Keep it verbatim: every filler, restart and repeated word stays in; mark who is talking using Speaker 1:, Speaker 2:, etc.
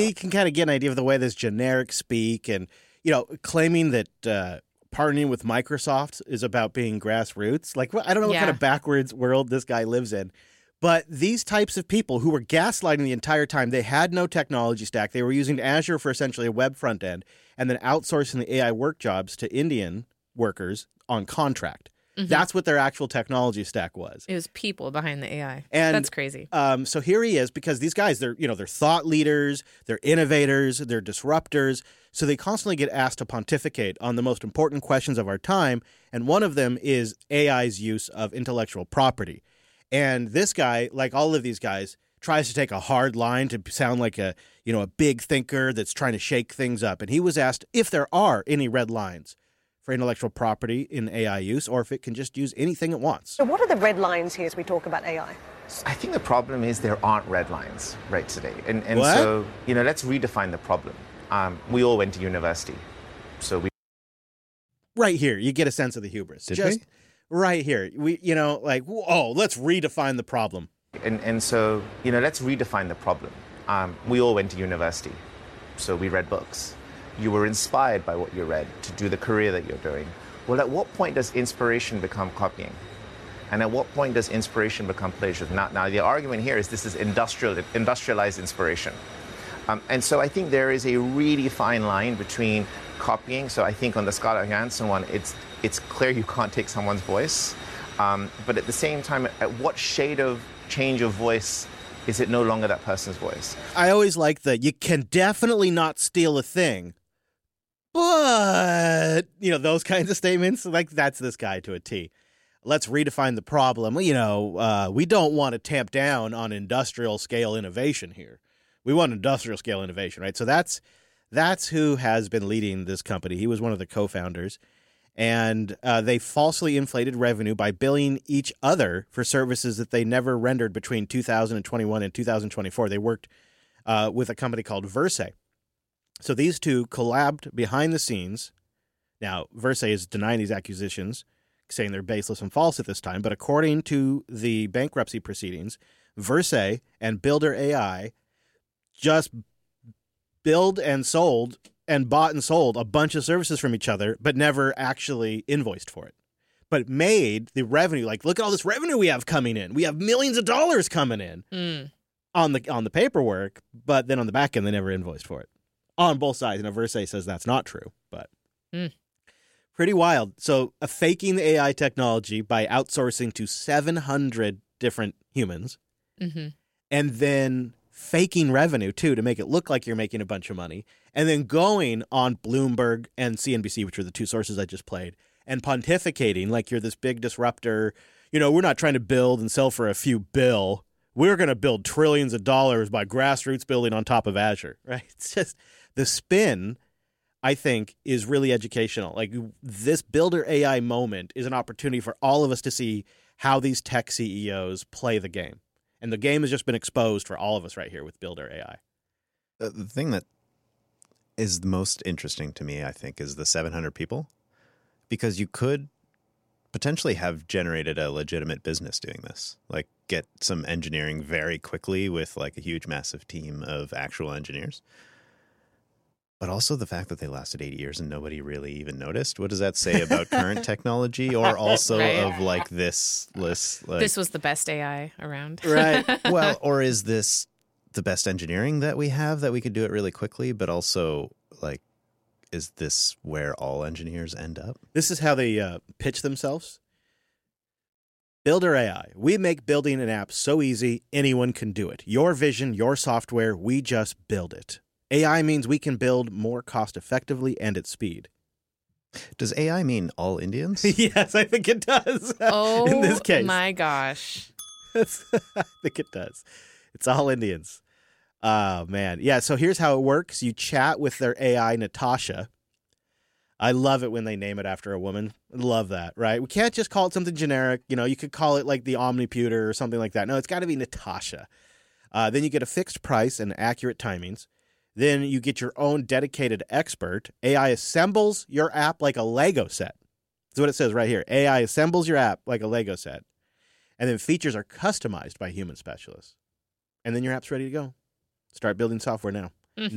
Speaker 1: you can kind of get an idea of the way this generic speak and, you know, claiming that uh, partnering with Microsoft is about being grassroots. Like, I don't know what
Speaker 2: Yeah.
Speaker 1: kind of backwards world this guy lives in. But these types of people who were gaslighting the entire time, they had no technology stack. They were using Azure for essentially a web front end and then outsourcing the A I work jobs to Indian workers on contract. Mm-hmm. That's what their actual technology stack was.
Speaker 2: It was people behind the A I.
Speaker 1: And,
Speaker 2: That's crazy.
Speaker 1: Um, so here he is, because these guys, they're, you know, they're thought leaders, they're innovators, they're disruptors. So they constantly get asked to pontificate on the most important questions of our time. And one of them is A I's use of intellectual property. And this guy, like all of these guys, tries to take a hard line to sound like a, you know, a big thinker that's trying to shake things up. And he was asked if there are any red lines for intellectual property in A I use, or if it can just use anything it wants.
Speaker 3: So what are the red lines here as we talk about A I?
Speaker 4: I think the problem is there aren't red lines right today. And, and
Speaker 1: What?
Speaker 4: so, you know, let's redefine the problem. Um, we all went to university. So we
Speaker 1: Right here, you get a sense of the hubris.
Speaker 5: Did
Speaker 1: just
Speaker 5: we?
Speaker 1: right here. We, you know, like, oh, let's redefine the problem.
Speaker 4: And, and so, you know, let's redefine the problem. Um, we all went to university, so we read books. You were inspired by what you read to do the career that you're doing. Well, at what point does inspiration become copying? And at what point does inspiration become plagiarism? Now, now the argument here is this is industrial, industrialized inspiration. Um, and so I think there is a really fine line between copying. So I think on the Scarlett Johansson one, it's, it's clear you can't take someone's voice. Um, but at the same time, at what shade of change of voice is it no longer that person's voice?
Speaker 1: I always like the, you can definitely not steal a thing, but, you know, those kinds of statements. Like, that's this guy to a T. Let's redefine the problem. You know, uh, we don't want to tamp down on industrial scale innovation here. We want industrial scale innovation, right? So that's that's who has been leading this company. He was one of the co-founders. And uh, they falsely inflated revenue by billing each other for services that they never rendered between two thousand twenty-one and two thousand twenty-four. They worked uh, with a company called Verse. So these two collabed behind the scenes. Now, Verse is denying these accusations, saying they're baseless and false at this time. But according to the bankruptcy proceedings, Verse and Builder A I just billed and sold and bought and sold a bunch of services from each other, but never actually invoiced for it. But made the revenue, like, look at all this revenue we have coming in. We have millions of dollars coming in
Speaker 2: Mm.
Speaker 1: on the on the paperwork, but then on the back end, they never invoiced for it. On both sides. And Verse says that's not true, but
Speaker 2: Mm.
Speaker 1: pretty wild. So uh, faking the A I technology by outsourcing to seven hundred different humans,
Speaker 2: Mm-hmm.
Speaker 1: and then faking revenue, too, to make it look like you're making a bunch of money, and then going on Bloomberg and C N B C, which are the two sources I just played, and pontificating like you're this big disruptor. You know, we're not trying to build and sell for a few bill. We're going to build trillions of dollars by grassroots building on top of Azure, right? It's just the spin, I think, is really educational. Like, this Builder A I moment is an opportunity for all of us to see how these tech C E Os play the game. And the game has just been exposed for all of us right here with Builder A I.
Speaker 5: The, the thing that is the most interesting to me, I think, is the seven hundred people. Because you could potentially have generated a legitimate business doing this. Like, get some engineering very quickly with, like, a huge, massive team of actual engineers. But also the fact that they lasted eight years and nobody really even noticed. What does that say about current technology, or also
Speaker 2: Right.
Speaker 5: of, like, this list? Like,
Speaker 2: This was the best A I around.
Speaker 1: Right.
Speaker 5: well, or is this the best engineering that we have that we could do it really quickly, but also, like, is this where all engineers end up?
Speaker 1: This is how they uh, pitch themselves. Builder A I. We make building an app so easy, anyone can do it. Your vision, your software, we just build it. A I means we can build more cost effectively and at speed.
Speaker 5: Does A I mean all Indians?
Speaker 1: Yes, I think it does.
Speaker 2: Oh,
Speaker 1: in this case.
Speaker 2: my gosh.
Speaker 1: I think it does. It's all Indians. Oh, man. Yeah, so here's how it works. You chat with their A I, Natasha. I love it when they name it after a woman. Love that, right? We can't just call it something generic. You know, you could call it like the Omniputer or something like that. No, it's got to be Natasha. Uh, then you get a fixed price and accurate timings. Then you get your own dedicated expert. A I assembles your app like a Lego set. That's what it says right here. A I assembles your app like a Lego set. And then features are customized by human specialists. And then your app's ready to go. Start building software now.